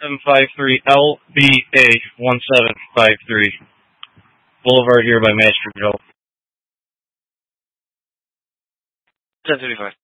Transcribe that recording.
1753 LBA 1753. Boulevard here by Master Joe. 1075.